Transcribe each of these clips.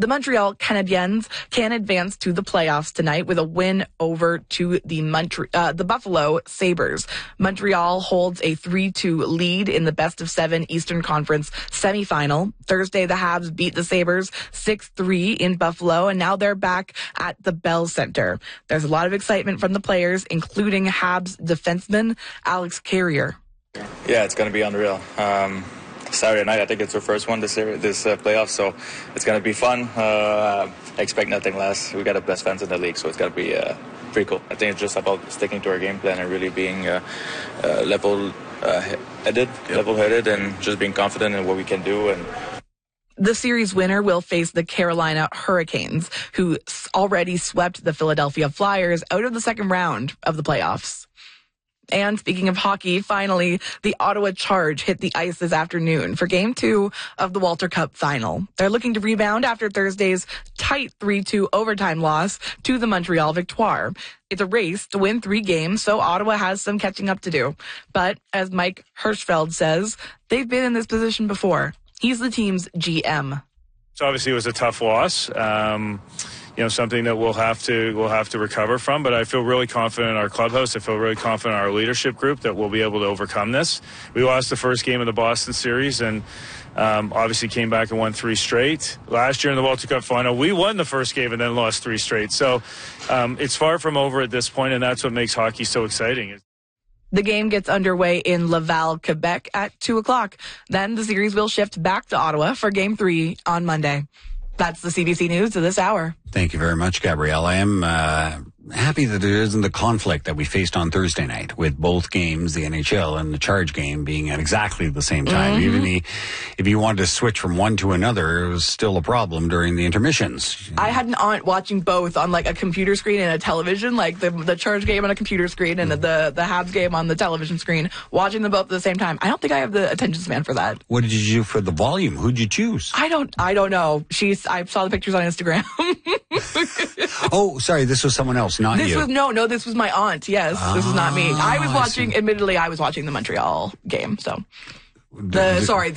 The Montreal Canadiens can advance to the playoffs tonight with a win over to the Buffalo Sabres. Montreal holds a 3-2 lead in the best-of-7 Eastern Conference semifinal. Thursday, the Habs beat the Sabres 6-3 in Buffalo, and now they're back at the Bell Center. There's a lot of excitement from the players, including Habs defenseman Alex Carrier. Yeah, it's going to be unreal. Saturday night, I think it's our first one this playoff, so it's going to be fun. I expect nothing less. We got the best fans in the league, so it's going to be pretty cool. I think it's just about sticking to our game plan and really being level-headed, and just being confident in what we can do. And the series winner will face the Carolina Hurricanes, who already swept the Philadelphia Flyers out of the second round of the playoffs. And speaking of hockey, finally, the Ottawa Charge hit the ice this afternoon for Game 2 of the Walter Cup final. They're looking to rebound after Thursday's tight 3-2 overtime loss to the Montreal Victoire. It's a race to win 3 games, so Ottawa has some catching up to do. But as Mike Hirschfeld says, they've been in this position before. He's the team's GM. So obviously it was a tough loss. Something that we'll have to recover from. But I feel really confident in our clubhouse. I feel really confident in our leadership group that we'll be able to overcome this. We lost the first game of the Boston series, and obviously came back and won 3 straight. Last year in the Walter Cup final, we won the first game and then lost 3 straight. So it's far from over at this point, and that's what makes hockey so exciting. The game gets underway in Laval, Quebec at 2 o'clock. Then the series will shift back to Ottawa for Game 3 on Monday. That's the CBC News of this hour. Thank you very much, Gabrielle. I am happy that there isn't the conflict that we faced on Thursday night with both games, the NHL and the Charge game, being at exactly the same time. Mm-hmm. Even if you wanted to switch from one to another, it was still a problem during the intermissions. I had an aunt watching both on like a computer screen and a television, like the Charge game on a computer screen and the Habs game on the television screen, watching them both at the same time. I don't think I have the attention span for that. What did you do for the volume? Who'd you choose? I don't know. I saw the pictures on Instagram. Oh, sorry, this was someone else, not you. This was my aunt. Yes, this was not me. I was watching the Montreal game, so. The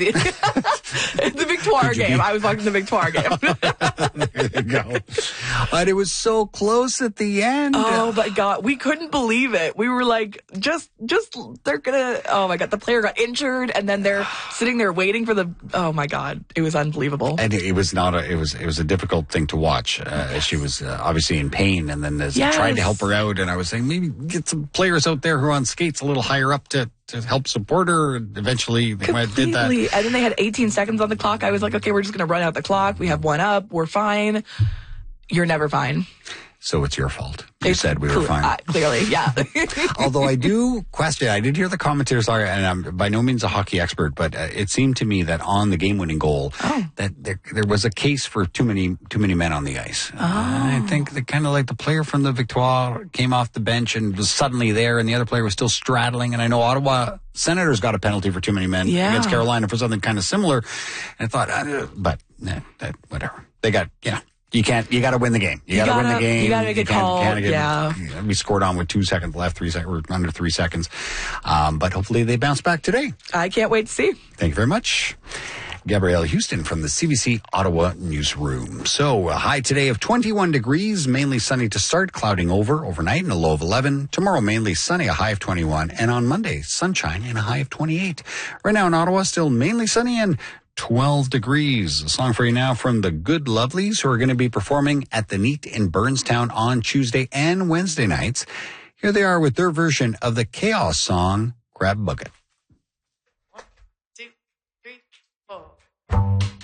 Victoire game. I was watching the Victoire game. There you go. But it was so close at the end. Oh my God. We couldn't believe it. We were like, they're gonna, oh my God, the player got injured and then they're sitting there waiting for oh my God. It was unbelievable. And it was a difficult thing to watch. She was obviously in pain, and then I tried to help her out, and I was saying, maybe get some players out there who are on skates a little higher up to help support her, and eventually they did that. And then they had 18 seconds on the clock. I was like, okay, we're just going to run out the clock. We have 1 up. We're fine. You're never fine. So it's your fault. You said we were fine. Clearly, yeah. Although I do question, I did hear the commentators, and I'm by no means a hockey expert, but it seemed to me that on the game-winning goal, that there was a case for too many men on the ice. I think that kind of like the player from the Victoire came off the bench and was suddenly there, and the other player was still straddling. And I know Ottawa Senators got a penalty for too many men against Carolina for something kind of similar. And I thought, whatever. They got, You got to win the game. You got to win the game. You got to make a call. We scored on with 2 seconds left, or under 3 seconds. But hopefully they bounce back today. I can't wait to see. Thank you very much. Gabrielle Houston from the CBC Ottawa Newsroom. So, a high today of 21 degrees, mainly sunny to start, clouding overnight and a low of 11. Tomorrow, mainly sunny, a high of 21. And on Monday, sunshine and a high of 28. Right now in Ottawa, still mainly sunny and 12 degrees. A song for you now from the Good Lovelies, who are going to be performing at the Neat in Burnstown on Tuesday and Wednesday nights. Here they are with their version of the Chaos song, Grab Bucket. 1, 2, 3, 4.